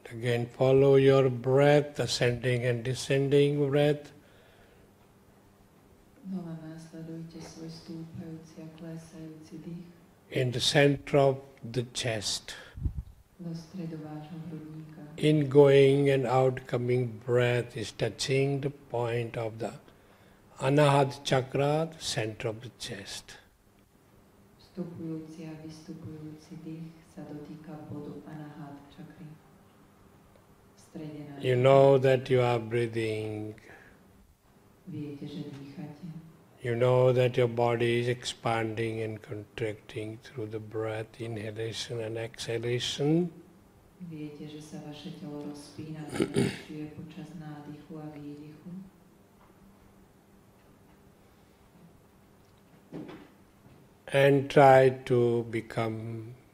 Again, follow your breath, ascending and descending breath. In the center of the chest. Ingoing and outgoing breath is touching the point of the Anahata chakra, the center of the chest. Vstupujúci a vystupujúci dých sa dotýka bodu Anahata čakry. V strede nášho. You know that you are breathing. Viete, že dýchate. You know that your body is expanding and contracting through the breath, inhalation and exhalation. Viete, že sa vaše telo rozpína a zväčšuje počas nádychu a výdychu. And try to become